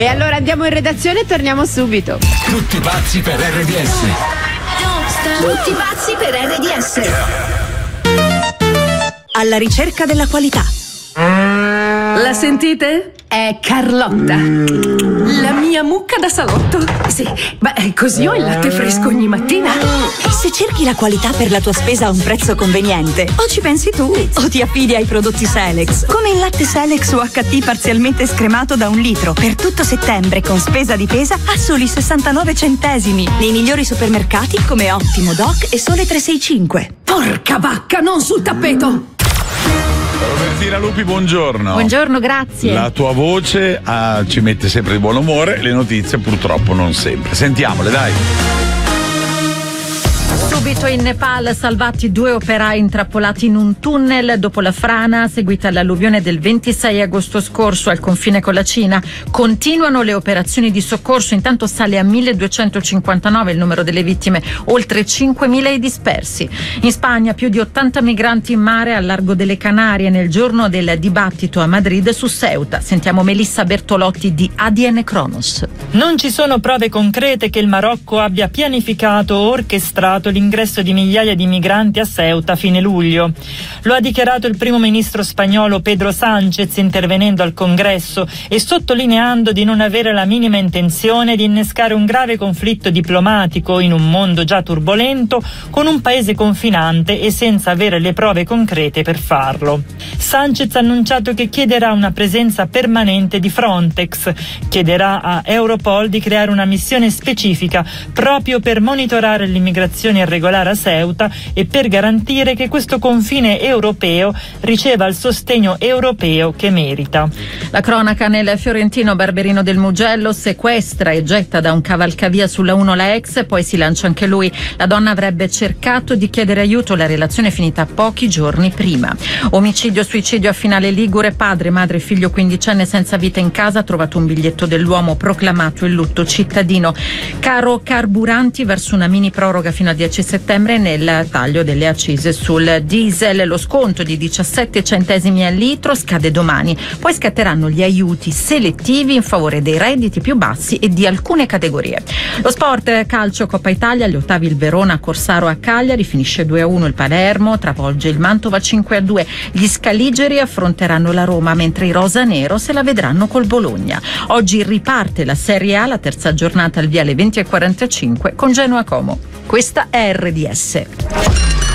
E allora andiamo in redazione e torniamo subito. Tutti pazzi per RDS. Tutti pazzi per RDS. Alla ricerca della qualità. La sentite? È Carlotta, la mia mucca da salotto. Sì, beh, così ho il latte fresco ogni mattina. E se cerchi la qualità per la tua spesa a un prezzo conveniente, o ci pensi tu o ti affidi ai prodotti Selex, come il latte Selex UHT parzialmente scremato da 1 litro per tutto settembre con spesa di pesa a soli 69 centesimi nei migliori supermercati come Ottimo, Doc e Sole 365. Porca vacca, non sul tappeto. Robertina Lupi, buongiorno. Buongiorno, grazie. La tua voce ci mette sempre di buon umore, le notizie purtroppo non sempre. Sentiamole, dai. Subito in Nepal salvati 2 operai intrappolati in un tunnel dopo la frana seguita all'alluvione del 26 agosto scorso al confine con la Cina. Continuano le operazioni di soccorso, intanto sale a 1259 il numero delle vittime, oltre 5.000 i dispersi. In Spagna più di 80 migranti in mare al largo delle Canarie nel giorno del dibattito a Madrid su Ceuta. Sentiamo Melissa Bertolotti di ADN Kronos. Non ci sono prove concrete che il Marocco abbia pianificato o orchestrato l'ingresso di migliaia di migranti a Ceuta a fine luglio. Lo ha dichiarato il primo ministro spagnolo Pedro Sánchez intervenendo al Congresso e sottolineando di non avere la minima intenzione di innescare un grave conflitto diplomatico in un mondo già turbolento con un paese confinante e senza avere le prove concrete per farlo. Sánchez ha annunciato che chiederà una presenza permanente di Frontex, chiederà a Europol di creare una missione specifica proprio per monitorare l'immigrazione irregolare a Ceuta e per garantire che questo confine europeo riceva il sostegno europeo che merita. La cronaca nel fiorentino Barberino del Mugello: sequestra e getta da un cavalcavia sulla 1 la ex, poi si lancia anche lui. La donna avrebbe cercato di chiedere aiuto, la relazione è finita pochi giorni prima. Omicidio-suicidio a Finale Ligure: padre, madre e figlio quindicenne senza vita in casa, ha trovato un biglietto dell'uomo, proclamato il lutto cittadino. Caro carburanti, verso una mini proroga fino al 10 settembre nel taglio delle accise sul diesel. Lo sconto di 17 centesimi al litro scade domani, poi scatteranno gli aiuti selettivi in favore dei redditi più bassi e di alcune categorie. Lo sport: calcio, Coppa Italia, agli ottavi il Verona, Corsaro a Cagliari, finisce 2-1 il Palermo, travolge il Mantova 5-2. Gli Scaligeri affronteranno la Roma, mentre i rosanero se la vedranno col Bologna. Oggi riparte la Serie A, la terza giornata al via alle 20:45 con Genoa Como. Questa è RDS.